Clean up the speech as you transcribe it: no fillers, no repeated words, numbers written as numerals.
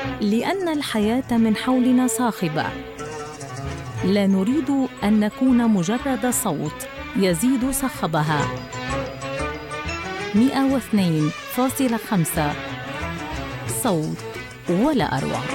لأن الحياة من حولنا صاخبة. لا نريد أن نكون مجرد صوت يزيد صخبها. 102.5 صوت ولا أروع.